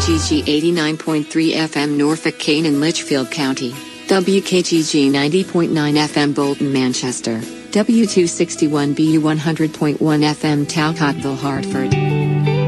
WKGG 89.3 FM Norfolk, Kane and Litchfield County, WKGG 90.9 FM Bolton, Manchester, W261BU 100.1 FM Talcottville, Hartford.